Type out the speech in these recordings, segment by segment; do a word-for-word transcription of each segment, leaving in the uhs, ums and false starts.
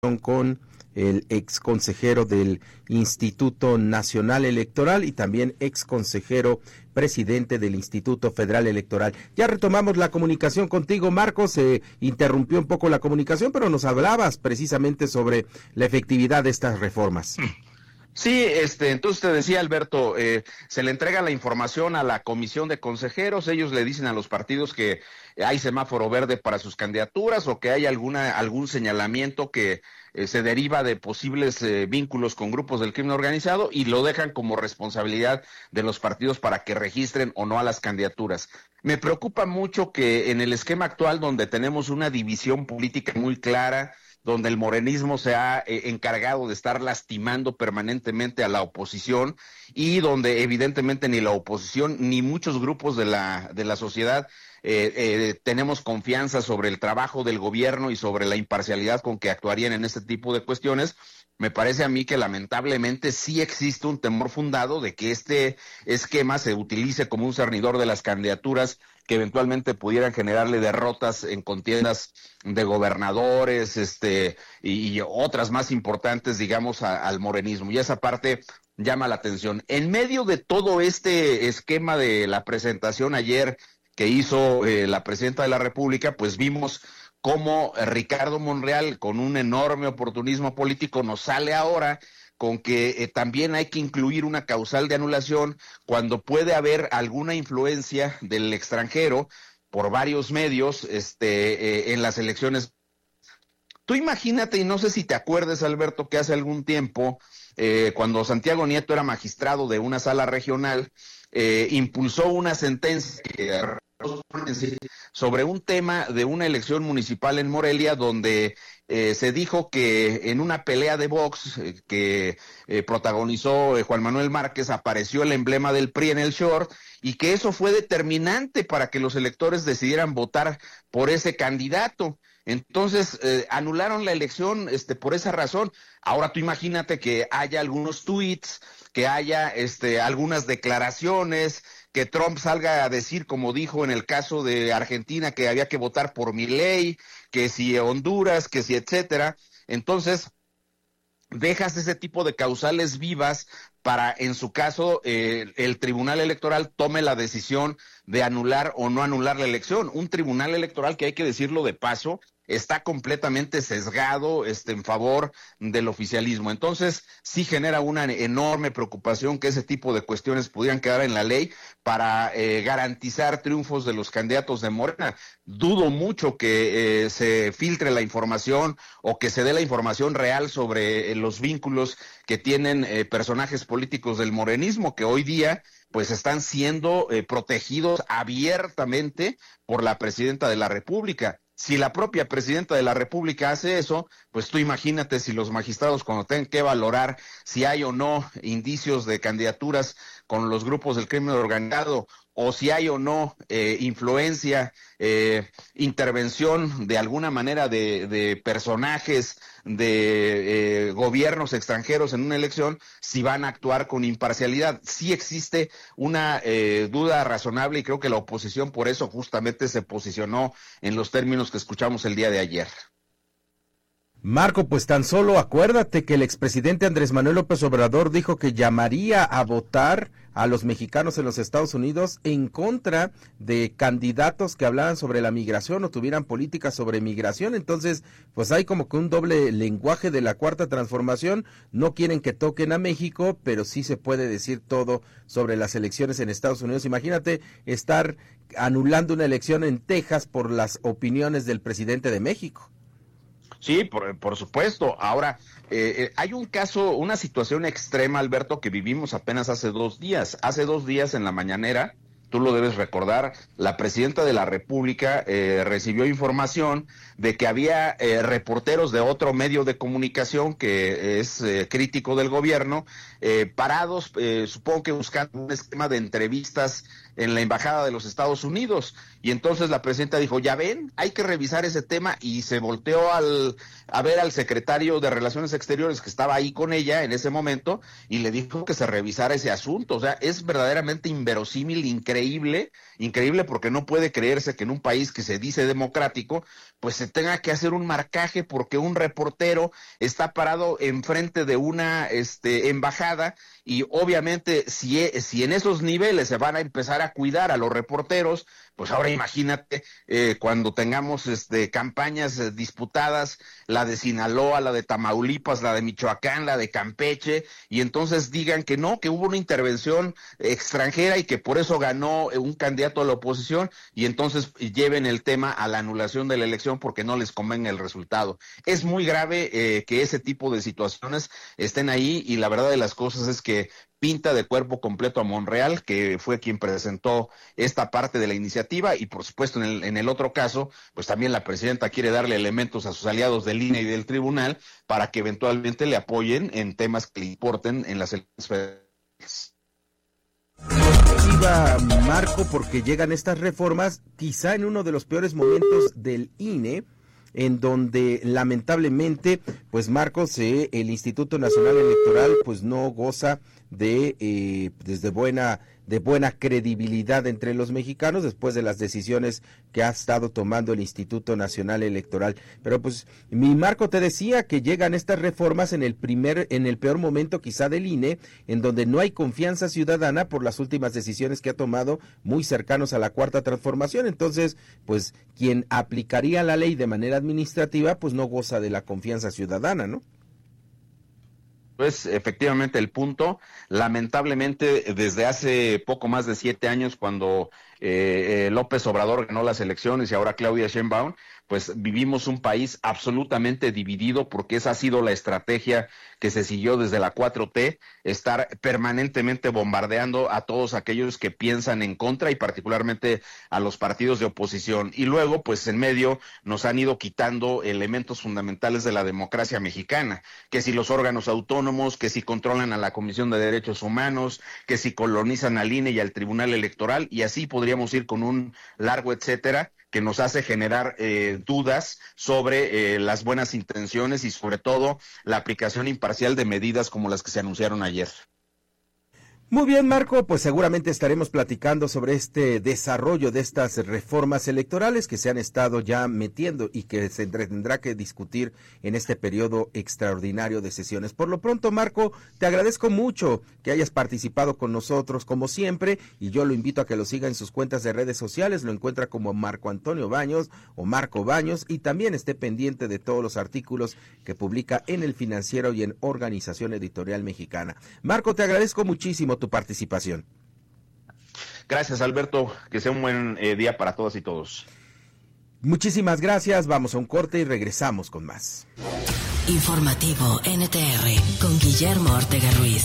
con el ex consejero del Instituto Nacional Electoral y también ex consejero presidente del Instituto Federal Electoral. Ya retomamos la comunicación contigo, Marcos. Se interrumpió un poco la comunicación, pero nos hablabas precisamente sobre la efectividad de estas reformas. Sí, este, entonces te decía, Alberto, eh, se le entrega la información a la comisión de consejeros, ellos le dicen a los partidos que hay semáforo verde para sus candidaturas o que hay alguna algún señalamiento que eh, se deriva de posibles eh, vínculos con grupos del crimen organizado y lo dejan como responsabilidad de los partidos para que registren o no a las candidaturas. Me preocupa mucho que en el esquema actual, donde tenemos una división política muy clara, donde el morenismo se ha eh, encargado de estar lastimando permanentemente a la oposición y donde evidentemente ni la oposición ni muchos grupos de la de la sociedad eh, eh, tenemos confianza sobre el trabajo del gobierno y sobre la imparcialidad con que actuarían en este tipo de cuestiones. Me parece a mí que lamentablemente sí existe un temor fundado de que este esquema se utilice como un cernidor de las candidaturas que eventualmente pudieran generarle derrotas en contiendas de gobernadores, este, y, y otras más importantes, digamos, a, al morenismo. Y esa parte llama la atención. En medio de todo este esquema de la presentación ayer que hizo eh, la presidenta de la República, pues vimos cómo Ricardo Monreal, con un enorme oportunismo político, nos sale ahora con que eh, también hay que incluir una causal de anulación cuando puede haber alguna influencia del extranjero por varios medios este, eh, en las elecciones. Tú imagínate, y no sé si te acuerdas, Alberto, que hace algún tiempo, eh, cuando Santiago Nieto era magistrado de una sala regional, eh, impulsó una sentencia que sobre un tema de una elección municipal en Morelia donde eh, se dijo que en una pelea de box eh, que eh, protagonizó eh, Juan Manuel Márquez apareció el emblema del P R I en el short y que eso fue determinante para que los electores decidieran votar por ese candidato. Entonces eh, anularon la elección este, por esa razón. Ahora tú imagínate que haya algunos tweets, que haya este, algunas declaraciones, que Trump salga a decir, como dijo en el caso de Argentina, que había que votar por Milei, que si Honduras, que si etcétera. Entonces, dejas ese tipo de causales vivas para, en su caso, eh, el Tribunal Electoral tome la decisión de anular o no anular la elección. Un tribunal electoral que, hay que decirlo de paso, está completamente sesgado este, en favor del oficialismo. Entonces, sí genera una enorme preocupación que ese tipo de cuestiones pudieran quedar en la ley para eh, garantizar triunfos de los candidatos de Morena. Dudo mucho que eh, se filtre la información o que se dé la información real sobre eh, los vínculos que tienen eh, personajes políticos del morenismo, que hoy día pues están siendo eh, protegidos abiertamente por la presidenta de la República. Si la propia presidenta de la República hace eso, pues tú imagínate si los magistrados, cuando tengan que valorar si hay o no indicios de candidaturas con los grupos del crimen organizado, o si hay o no eh, influencia, eh, intervención de alguna manera de, de personajes de eh, gobiernos extranjeros en una elección, si van a actuar con imparcialidad. Sí existe una eh, duda razonable y creo que la oposición por eso justamente se posicionó en los términos que escuchamos el día de ayer. Marco, pues tan solo acuérdate que el expresidente Andrés Manuel López Obrador dijo que llamaría a votar a los mexicanos en los Estados Unidos en contra de candidatos que hablaran sobre la migración o tuvieran políticas sobre migración. Entonces, pues hay como que un doble lenguaje de la Cuarta Transformación. No quieren que toquen a México, pero sí se puede decir todo sobre las elecciones en Estados Unidos. Imagínate estar anulando una elección en Texas por las opiniones del presidente de México. Sí, por, por supuesto. Ahora, eh, eh, hay un caso, una situación extrema, Alberto, que vivimos apenas hace dos días. Hace dos días en la mañanera, tú lo debes recordar, la presidenta de la República eh, recibió información de que había eh, reporteros de otro medio de comunicación que es eh, crítico del gobierno, eh, parados, eh, supongo que buscando un esquema de entrevistas en la embajada de los Estados Unidos. Y entonces la presidenta dijo, ya ven, hay que revisar ese tema, y se volteó al, a ver al secretario de Relaciones Exteriores que estaba ahí con ella en ese momento, y le dijo que se revisara ese asunto. O sea, es verdaderamente inverosímil, increíble, increíble porque no puede creerse que en un país que se dice democrático, pues se tenga que hacer un marcaje porque un reportero está parado enfrente de una este, embajada, y obviamente si, si en esos niveles se van a empezar a cuidar a los reporteros, pues ahora imagínate eh, cuando tengamos este, campañas eh, disputadas, la de Sinaloa, la de Tamaulipas, la de Michoacán, la de Campeche, y entonces digan que no, que hubo una intervención extranjera y que por eso ganó un candidato a la oposición, y entonces lleven el tema a la anulación de la elección porque no les convenga el resultado. Es muy grave eh, que ese tipo de situaciones estén ahí, y la verdad de las cosas es que pinta de cuerpo completo a Monreal, que fue quien presentó esta parte de la iniciativa, y por supuesto en el, en el otro caso, pues también la presidenta quiere darle elementos a sus aliados del I N E y del tribunal para que eventualmente le apoyen en temas que le importen en las elecciones federales. Iba Marco, porque llegan estas reformas quizá en uno de los peores momentos del I N E, en donde lamentablemente, pues Marcos, eh, el Instituto Nacional Electoral pues no goza de eh, desde buena de buena credibilidad entre los mexicanos después de las decisiones que ha estado tomando el Instituto Nacional Electoral. Pero pues mi Marco, te decía que llegan estas reformas en el primer en el peor momento quizá del I N E, en donde no hay confianza ciudadana por las últimas decisiones que ha tomado muy cercanos a la Cuarta Transformación. Entonces, pues quien aplicaría la ley de manera administrativa pues no goza de la confianza ciudadana, ¿no? Es efectivamente el punto. Lamentablemente, desde hace poco más de siete años, cuando eh, eh, López Obrador ganó las elecciones y ahora Claudia Sheinbaum, pues vivimos un país absolutamente dividido, porque esa ha sido la estrategia que se siguió desde la cuatro T, estar permanentemente bombardeando a todos aquellos que piensan en contra, y particularmente a los partidos de oposición. Y luego, pues en medio nos han ido quitando elementos fundamentales de la democracia mexicana, que si los órganos autónomos, que si controlan a la Comisión de Derechos Humanos, que si colonizan al I N E y al Tribunal Electoral, y así podríamos ir con un largo etcétera, que nos hace generar eh, dudas sobre eh, las buenas intenciones y sobre todo la aplicación imparcial de medidas como las que se anunciaron ayer. Muy bien, Marco, pues seguramente estaremos platicando sobre este desarrollo de estas reformas electorales que se han estado ya metiendo y que se tendrá que discutir en este periodo extraordinario de sesiones. Por lo pronto, Marco, te agradezco mucho que hayas participado con nosotros como siempre, y yo lo invito a que lo siga en sus cuentas de redes sociales. Lo encuentra como Marco Antonio Baños o Marco Baños, y también esté pendiente de todos los artículos que publica en El Financiero y en Organización Editorial Mexicana. Marco, te agradezco muchísimo tu participación. Gracias, Alberto, que sea un buen eh, día para todas y todos. Muchísimas gracias, vamos a un corte y regresamos con más. Informativo N T R con Guillermo Ortega Ruiz.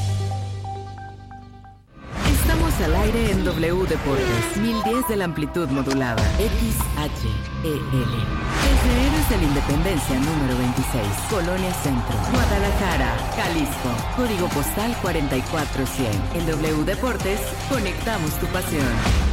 Estamos al aire en W Deportes, mil diez de la amplitud modulada, X H E L. Desde Héroes de la Independencia número veintiséis, Colonia Centro, Guadalajara, Jalisco, código postal cuarenta y cuatro cien. En W Deportes, conectamos tu pasión.